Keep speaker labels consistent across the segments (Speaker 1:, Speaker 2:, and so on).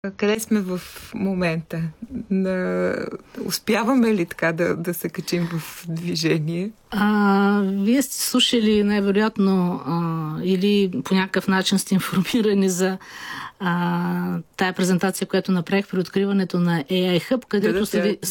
Speaker 1: Къде сме в момента? Успяваме ли така да се качим в движение?
Speaker 2: Вие сте слушали най-вероятно или по някакъв начин сте информирани за тая презентация, която направих при откриването на AI Hub, където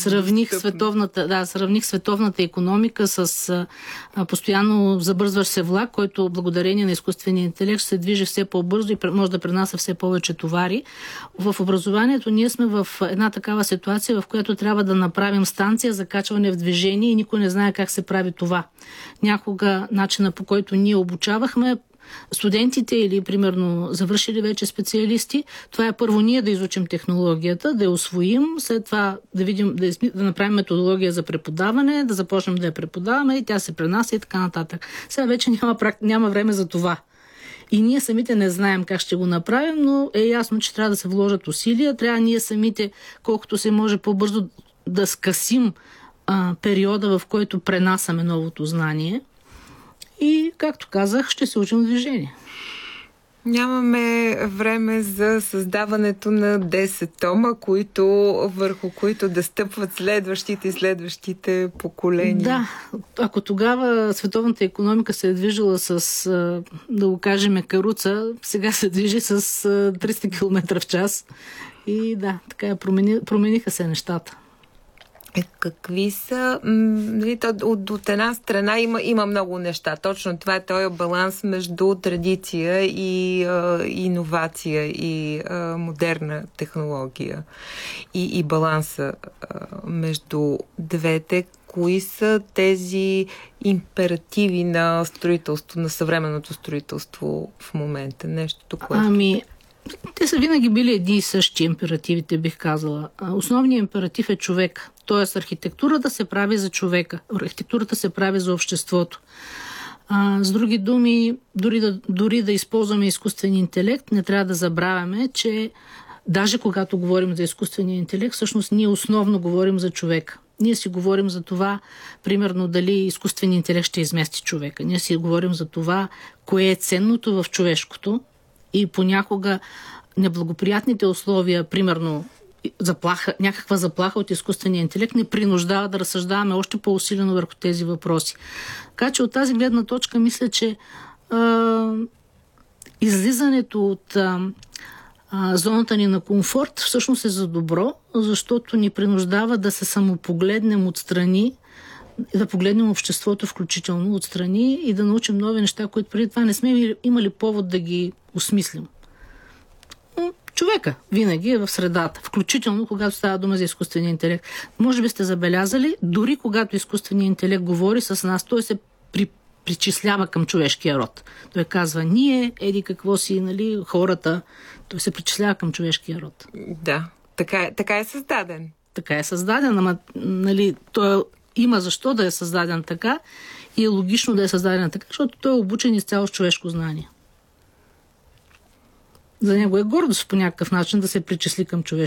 Speaker 2: сравних световната икономика с постоянно забързващ се влак, който благодарение на изкуствения интелект се движи все по-бързо и може да пренася все повече товари. В образованието ние сме в една такава ситуация, в която трябва да направим станция за качване в движение и никой не знае как се прави това. Някога начина, по който ние обучавахме студентите или, примерно, завършили вече специалисти, това е първо ние да изучим технологията, да я усвоим, след това да видим, да направим методология за преподаване, да започнем да я преподаваме и тя се пренася и така нататък. Сега вече няма време за това. И ние самите не знаем как ще го направим, но е ясно, че трябва да се вложат усилия, трябва ние самите, колкото се може по-бързо да скъсим периода, в който пренасаме новото знание. И, както казах, ще се учим движение.
Speaker 1: Нямаме време за създаването на 10 тома, върху които да стъпват следващите и следващите поколения.
Speaker 2: Да, ако тогава световната икономика се е движила с, да го кажем, каруца, сега се движи с 300 км в час. И да, така промениха се нещата.
Speaker 1: Какви са... От една страна има много неща. Точно това е този баланс между традиция и иновация и модерна технология. И баланса между двете. Кои са тези императиви на строителство, на съвременното строителство в момента? Нещото, което...
Speaker 2: Те са винаги били едни и същи императивите, бих казала. Основният императив е човек. Тоест архитектурата се прави за човека. Архитектурата се прави за обществото. С други думи, дори да използваме изкуствен интелект, не трябва да забравяме, че даже когато говорим за изкуствения интелект, всъщност ние основно говорим за човека. Ние си говорим за това, примерно, дали изкуственият интелект ще измести човека. Ние си говорим за това, кое е ценното в човешкото. И понякога неблагоприятните условия, примерно някаква заплаха от изкуствения интелект, не принуждава да разсъждаваме още по-усилено върху тези въпроси. Така че от тази гледна точка мисля, че излизането от зоната ни на комфорт всъщност е за добро, защото ни принуждава да се самопогледнем отстрани, да погледнем обществото включително отстрани и да научим нови неща, които преди това не сме имали повод да ги осмислим. Човека винаги е в средата, включително когато става дума за изкуствения интелект. Може би сте забелязали, дори когато изкуственият интелект говори с нас, той се причислява към човешкия род. Той казва, ние, какво си, хората, той се причислява към човешкия род.
Speaker 1: Да, така е създаден.
Speaker 2: Така е създаден, ама той има защо да е създаден така и е логично да е създаден така, защото той е обучен изцяло с човешко знание. За него е гордост по някакъв начин да се причисли към човешко